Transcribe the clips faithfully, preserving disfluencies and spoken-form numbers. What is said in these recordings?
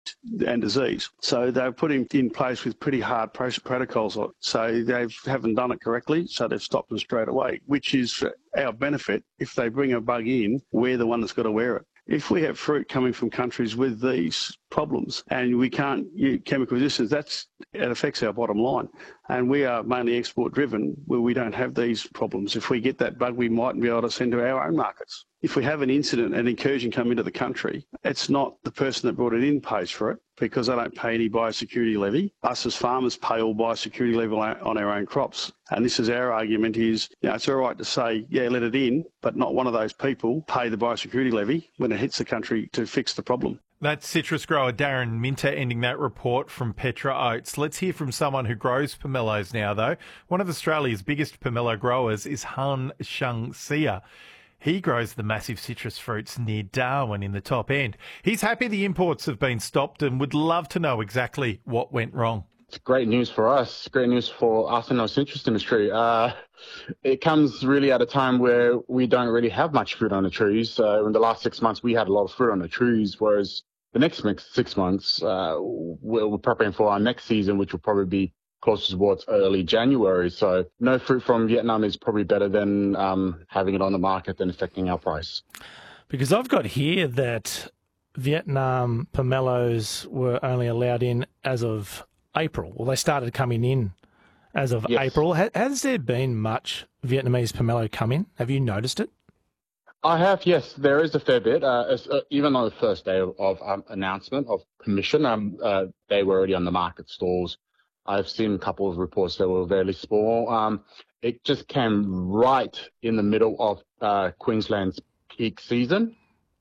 and disease. So they've put him in place with pretty hard protocols. So they haven't done it correctly, so they've stopped them straight away, which is for our benefit. If they bring a bug in, we're the one that's got to wear it. If we have fruit coming from countries with these problems and we can't use chemical resistance, that's, it affects our bottom line. And we are mainly export driven where we don't have these problems. If we get that bug, we mightn't be able to send to our own markets. If we have an incident, an incursion come into the country, it's not the person that brought it in pays for it because they don't pay any biosecurity levy. Us as farmers pay all biosecurity levy on our own crops. And this is our argument is, you know, it's all right to say, yeah, let it in, but not one of those people pay the biosecurity levy when it hits the country to fix the problem. That's citrus grower Darren Minter ending that report from Petra Oats. Let's hear from someone who grows pomelos now, though. One of Australia's biggest pomelo growers is Han Shang-Sia. He grows the massive citrus fruits near Darwin in the top end. He's happy the imports have been stopped and would love to know exactly what went wrong. It's great news for us, great news for us in our citrus industry. Uh, it comes really at a time where we don't really have much fruit on the trees. Uh, in the last six months, we had a lot of fruit on the trees, whereas the next six months, uh, we're, we're preparing for our next season, which will probably be closer towards early January. So no fruit from Vietnam is probably better than um, having it on the market and affecting our price. Because I've got here that Vietnam pomelos were only allowed in as of April. Well, they started coming in as of yes. April. Has there been much Vietnamese pomelo come in? Have you noticed it? I have, yes. There is a fair bit. Uh, as, uh, even on the first day of, of um, announcement of permission, um, uh, they were already on the market stalls. I've seen a couple of reports that were fairly small. Um, it just came right in the middle of uh, Queensland's peak season.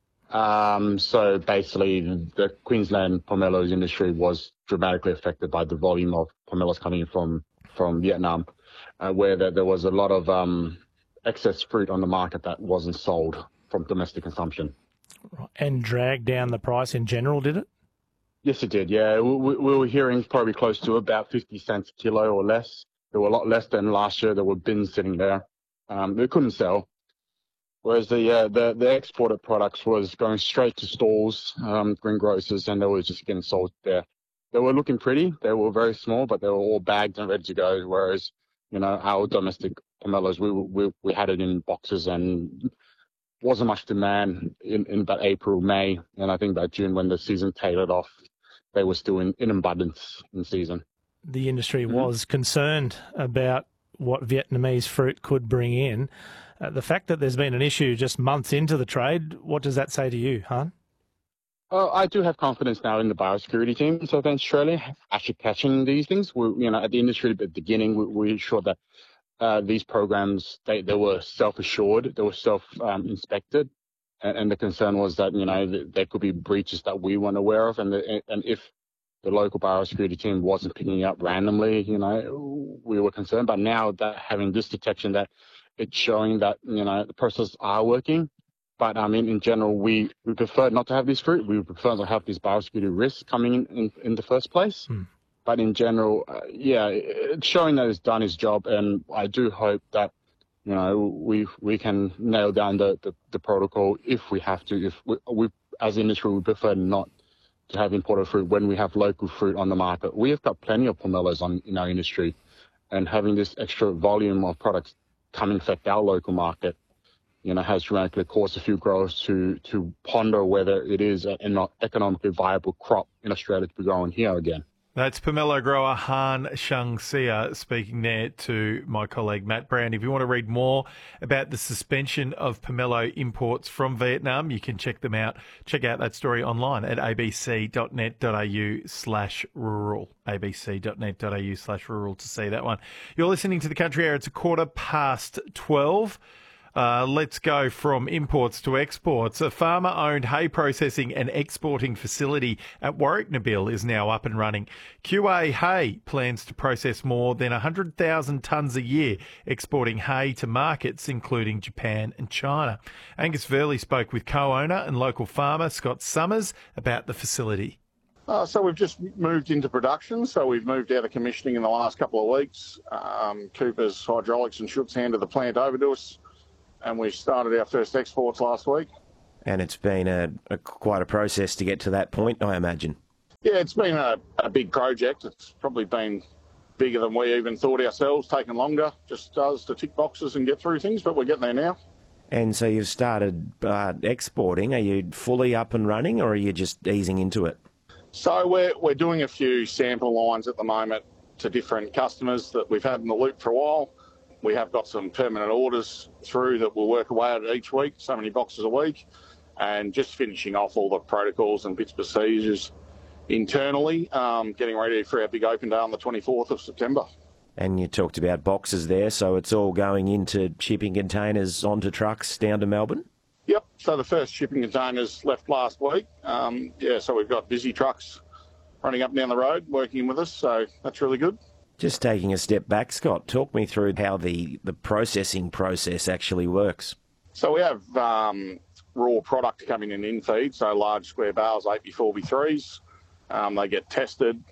Um, so basically, the Queensland pomelos industry was dramatically affected by the volume of pomelos coming in from, from Vietnam, uh, where there, there was a lot of um, excess fruit on the market that wasn't sold from domestic consumption. And dragged down the price in general, did it? Yes, it did, yeah. We, we were hearing probably close to about fifty cents a kilo or less. There were a lot less than last year. There were bins sitting there. Um, they couldn't sell. Whereas the, uh, the the exported products was going straight to stores, um, greengrocers, and they were just getting sold there. They were looking pretty. They were very small, but they were all bagged and ready to go. Whereas, you know, our domestic pomelos, we we we had it in boxes and wasn't much demand in, in about April, May, and I think by June when the season tailored off, they were still in, in abundance in season. The industry mm-hmm. was concerned about what Vietnamese fruit could bring in. Uh, the fact that there's been an issue just months into the trade, what does that say to you, Han? Uh, I do have confidence now in the biosecurity team. So in Australia, actually catching these things, we, you know, at the industry at the beginning, we, we ensured that uh, these programs, they, they were self-assured, they were self-inspected. Um, and, and the concern was that, you know, th- there could be breaches that we weren't aware of. And, the, and if the local biosecurity team wasn't picking it up randomly, you know, we were concerned. But now that having this detection, that it's showing that, you know, the processes are working. But I mean, in general, we, we prefer not to have this fruit. We prefer not to have these biosecurity risks coming in in, in the first place. Hmm. But in general, uh, yeah, it's showing that it's done its job. And I do hope that, you know, we we can nail down the, the, the protocol if we have to. If we, we, as an industry, we prefer not to have imported fruit when we have local fruit on the market. We have got plenty of pomelos on in our industry, and having this extra volume of products come and affect our local market, you know, has dramatically caused a few growers to to ponder whether it is an economically viable crop in Australia to be growing here again. That's pomelo grower Han Shang-Sia speaking there to my colleague Matt Brown. If you want to read more about the suspension of pomelo imports from Vietnam, you can check them out. Check out that story online at abc.net.au slash rural. abc.net.au slash rural to see that one. You're listening to The Country Air. It's a quarter past twelve. Uh, let's go from imports to exports. A farmer-owned hay processing and exporting facility at Warwicknabil is now up and running. Q A Hay plans to process more than one hundred thousand tonnes a year, exporting hay to markets including Japan and China. Angus Verley spoke with co-owner and local farmer Scott Summers about the facility. Uh, so we've just moved into production. So we've moved out of commissioning in the last couple of weeks. Um, Cooper's Hydraulics and Schutz handed the plant over to us, and we started our first exports last week. And it's been a, a quite a process to get to that point, I imagine. Yeah, it's been a, a big project. It's probably been bigger than we even thought ourselves, taken longer, just does to tick boxes and get through things, but we're getting there now. And so you've started uh, exporting. Are you fully up and running, or are you just easing into it? So we're, we're doing a few sample lines at the moment to different customers that we've had in the loop for a while. We have got some permanent orders through that we'll work away at each week, so many boxes a week, and just finishing off all the protocols and bits and procedures internally, um, getting ready for our big open day on the twenty-fourth of September. And you talked about boxes there, so it's all going into shipping containers onto trucks down to Melbourne? Yep, so the first shipping containers left last week. Um, yeah, so we've got busy trucks running up and down the road working with us, so that's really good. Just taking a step back, Scott, talk me through how the, the processing process actually works. So we have um, raw product coming in in feed, so large square bales, eight by four by threes. Um, they get tested,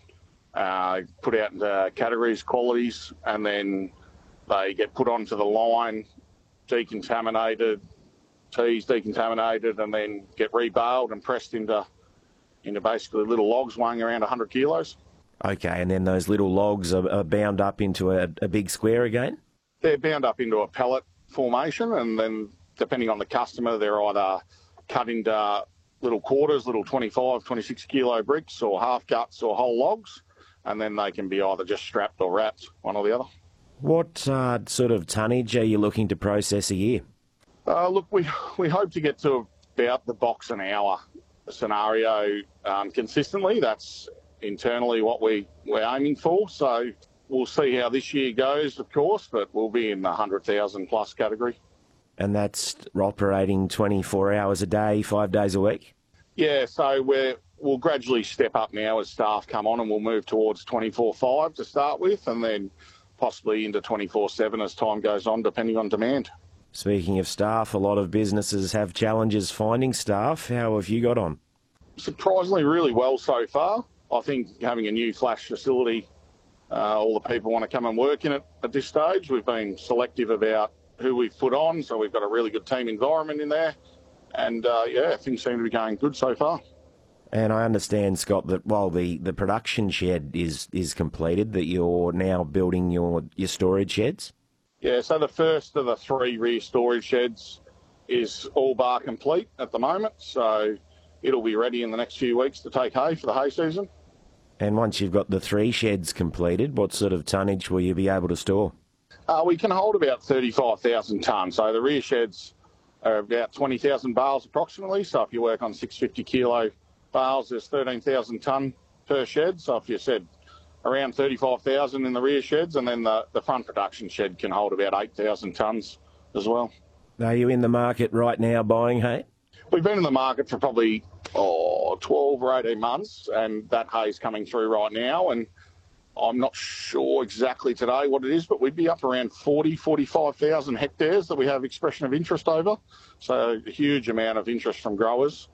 uh, put out into categories, qualities, and then they get put onto the line, decontaminated, teas decontaminated, and then get rebaled and pressed into into basically little logs weighing around one hundred kilos. Okay, and then those little logs are, are bound up into a, a big square again? They're bound up into a pellet formation, and then depending on the customer, they're either cut into little quarters, little twenty-five, twenty-six kilo bricks, or half guts or whole logs, and then they can be either just strapped or wrapped, one or the other. What uh, sort of tonnage are you looking to process a year? Uh, look, we we hope to get to about the box an hour scenario um, consistently. That's internally what we, we're aiming for. So we'll see how this year goes, of course, but we'll be in the one hundred thousand plus category. And that's operating twenty-four hours a day, five days a week? Yeah, so we're, we'll gradually step up now as staff come on, and we'll move towards twenty-four five to start with, and then possibly into twenty-four seven as time goes on, depending on demand. Speaking of staff, a lot of businesses have challenges finding staff. How have you got on? Surprisingly, really well so far. I think having a new flash facility, uh, all the people want to come and work in it at this stage. We've been selective about who we've put on, so we've got a really good team environment in there. And, uh, yeah, things seem to be going good so far. And I understand, Scott, that while the, the production shed is, is completed, that you're now building your, your storage sheds? Yeah, so the first of the three rear storage sheds is all bar complete at the moment, so it'll be ready in the next few weeks to take hay for the hay season. And once you've got the three sheds completed, what sort of tonnage will you be able to store? Uh, we can hold about thirty-five thousand tonnes. So the rear sheds are about twenty thousand bales approximately. So if you work on six hundred fifty kilo bales, there's thirteen thousand tonne per shed. So if you said around thirty-five thousand in the rear sheds, and then the, the front production shed can hold about eight thousand tonnes as well. Are you in the market right now buying hay? We've been in the market for probably oh, twelve or eighteen months, and that hay's coming through right now. And I'm not sure exactly today what it is, but we'd be up around forty, forty-five thousand hectares that we have expression of interest over. So a huge amount of interest from growers.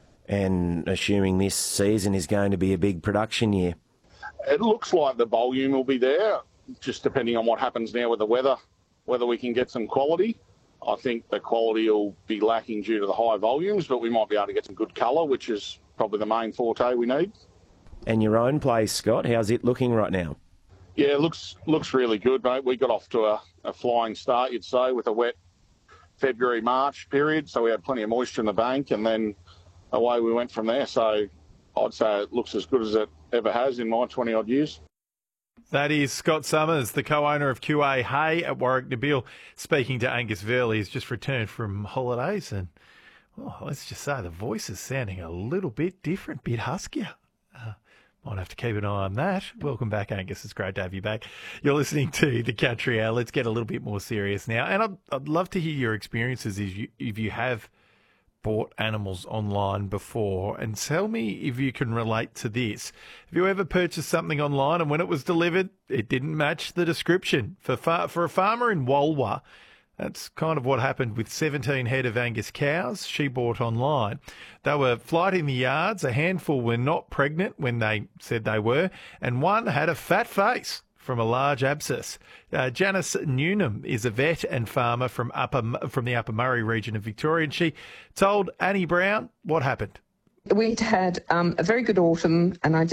And assuming this season is going to be a big production year? It looks like the volume will be there, just depending on what happens now with the weather, whether we can get some quality. I think the quality will be lacking due to the high volumes, but we might be able to get some good colour, which is probably the main forte we need. And your own place, Scott, how's it looking right now? Yeah, it looks looks really good, mate. We got off to a, a flying start, you'd say, with a wet February, March period. So we had plenty of moisture in the bank, and then away we went from there. So I'd say it looks as good as it ever has in my twenty-odd years. That is Scott Summers, the co-owner of Q A Hay at Warwick Nabil, speaking to Angus Verley. He's just returned from holidays, and oh, let's just say the voice is sounding a little bit different, a bit huskier. Uh, might have to keep an eye on that. Welcome back, Angus. It's great to have you back. You're listening to The Country Hour. Let's get a little bit more serious now. And I'd, I'd love to hear your experiences if you, if you have bought animals online before, and tell me if you can relate to this. Have you ever purchased something online and when it was delivered, it didn't match the description? For far, for a farmer in Walwa, that's kind of what happened with seventeen head of Angus cows she bought online. They were flighting the yards, a handful were not pregnant when they said they were, and one had a fat face from a large abscess. Uh, Janice Newnham is a vet and farmer from upper from the Upper Murray region of Victoria, and she told Annie Brown what happened. We'd had um, a very good autumn, and I